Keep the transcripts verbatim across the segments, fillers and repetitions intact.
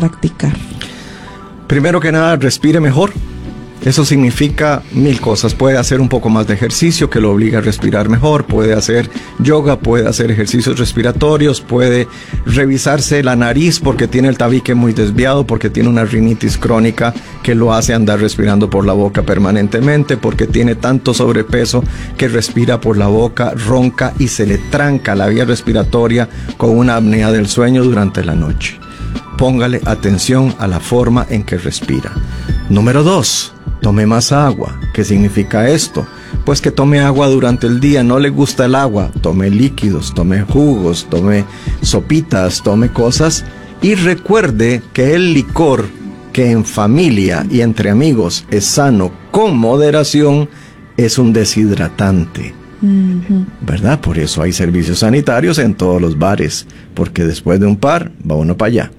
practicar? Primero que nada, respire mejor. Eso significa mil cosas. Puede hacer un poco más de ejercicio que lo obliga a respirar mejor, puede hacer yoga, puede hacer ejercicios respiratorios, puede revisarse la nariz porque tiene el tabique muy desviado, porque tiene una rinitis crónica que lo hace andar respirando por la boca permanentemente, porque tiene tanto sobrepeso que respira por la boca, ronca y se le tranca la vía respiratoria con una apnea del sueño durante la noche. Póngale atención a la forma en que respira. Número dos. Tome más agua. ¿Qué significa esto? Pues que tome agua durante el día. No le gusta el agua, tome líquidos, tome jugos, tome sopitas, tome cosas. Y recuerde que el licor, que en familia y entre amigos es sano con moderación, es un deshidratante. Uh-huh. ¿Verdad? Por eso hay servicios sanitarios en todos los bares, porque después de un par va uno para allá.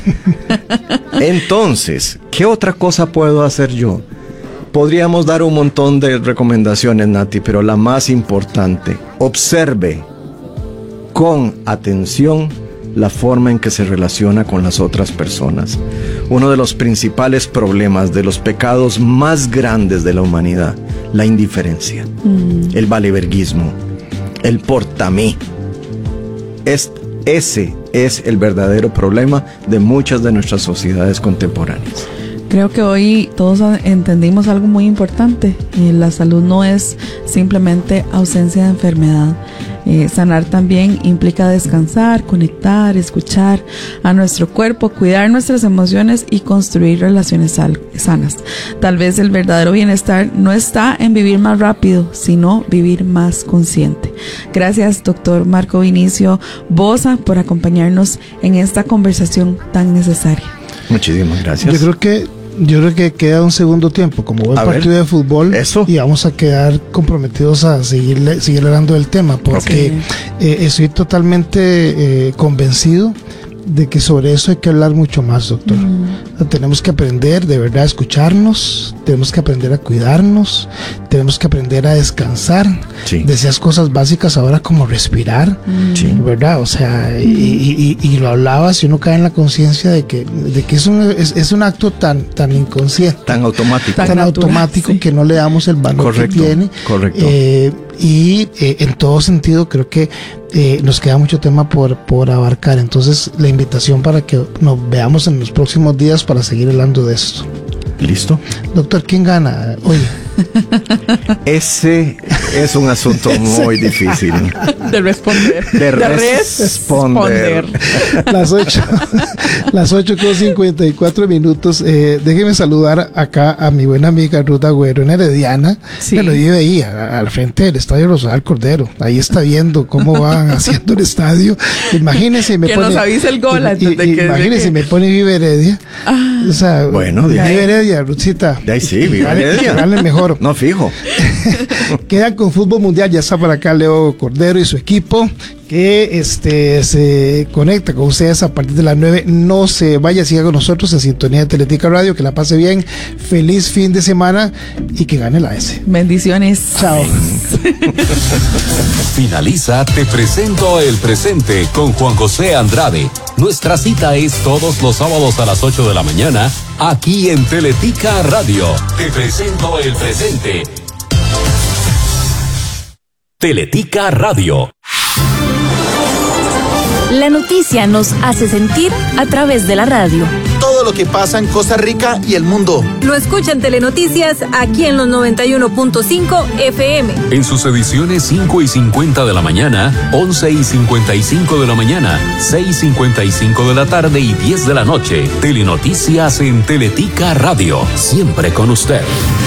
Entonces, ¿qué otra cosa puedo hacer yo? Podríamos dar un montón de recomendaciones, Nati, pero la más importante, observe con atención la forma en que se relaciona con las otras personas. Uno de los principales problemas, de los pecados más grandes de la humanidad, la indiferencia, mm. el valeverguismo, el portamí. Es, ese es el verdadero problema de muchas de nuestras sociedades contemporáneas. Creo que hoy todos entendimos algo muy importante. Eh, la salud no es simplemente ausencia de enfermedad. Eh, sanar también implica descansar, conectar, escuchar a nuestro cuerpo, cuidar nuestras emociones y construir relaciones sal- sanas. Tal vez el verdadero bienestar no está en vivir más rápido, sino vivir más consciente. Gracias, doctor Marco Vinicio Boza, por acompañarnos en esta conversación tan necesaria. Muchísimas gracias. Yo creo que Yo creo que queda un segundo tiempo, como buen a partido ver, de fútbol, eso. Y vamos a quedar comprometidos a seguir, seguir hablando del tema, porque okay. eh, estoy totalmente eh, convencido de que sobre eso hay que hablar mucho más, doctor. Mm. Tenemos que aprender de verdad a escucharnos, tenemos que aprender a cuidarnos, tenemos que aprender a descansar, sí. de esas cosas básicas ahora como respirar, sí. ¿verdad? O sea, mm. y, y, y lo hablabas y uno cae en la conciencia de que, de que es, un, es, es un acto tan, tan inconsciente, tan automático, tan, tan automático, sí. que no le damos el valor correcto, que tiene. Correcto. Eh, y eh, en todo sentido creo que eh, nos queda mucho tema por, por abarcar. Entonces la invitación para que nos veamos en los próximos días para seguir hablando de esto. ¿Listo? Doctor, ¿quién gana hoy? Ese es un asunto muy difícil de responder. De, de responder. responder. Las ocho, las ocho con cincuenta y cuatro minutos. Eh, déjeme saludar acá a mi buena amiga Ruth Agüero, en Herediana. Sí. Que lo vive ahí, a, al frente del Estadio Rosal Cordero. Ahí está viendo cómo van haciendo el estadio. Imagínese, me que pone. Que nos avise el gol. Y, y, de que, imagínese, de que... me pone Vive Heredia. Ah, o sea, bueno, Vive Heredia, Ruthcita. De ahí sí, Vive Heredia. Dale mejor. No, fijo. Quedan con Fútbol Mundial, ya está por acá Leo Cordero y su equipo, que este se conecta con ustedes a partir de las nueve. No se vaya, siga con nosotros en sintonía de Teletica Radio, que la pase bien, feliz fin de semana y que gane la S. Bendiciones. Chao. Finaliza Te Presento el Presente con Juan José Andrade. Nuestra cita es todos los sábados a las ocho de la mañana, aquí en Teletica Radio. Te presento el presente. Teletica Radio. La noticia nos hace sentir a través de la radio. Todo lo que pasa en Costa Rica y el mundo. Lo escuchan Telenoticias aquí en los noventa y uno punto cinco F M. En sus ediciones cinco y cincuenta de la mañana, once y cincuenta y cinco de la mañana, seis y cincuenta y cinco de la tarde y diez de la noche. Telenoticias en Teletica Radio. Siempre con usted.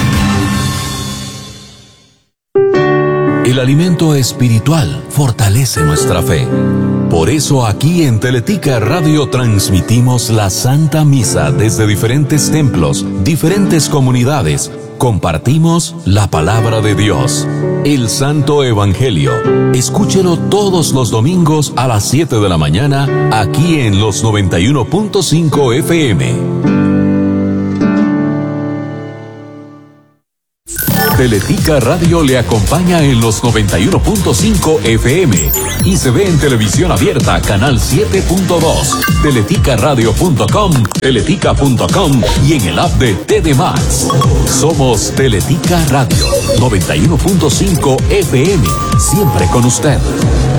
El alimento espiritual fortalece nuestra fe. Por eso aquí en Teletica Radio transmitimos la Santa Misa desde diferentes templos, diferentes comunidades. Compartimos la palabra de Dios, el Santo Evangelio. Escúchelo todos los domingos a las siete de la mañana, aquí en los noventa y uno punto cinco F M. Teletica Radio le acompaña en los noventa y uno punto cinco F M y se ve en televisión abierta, canal siete punto dos, teletica radio punto com, teletica punto com y en el app de T D Max. Somos Teletica Radio, noventa y uno punto cinco F M, siempre con usted.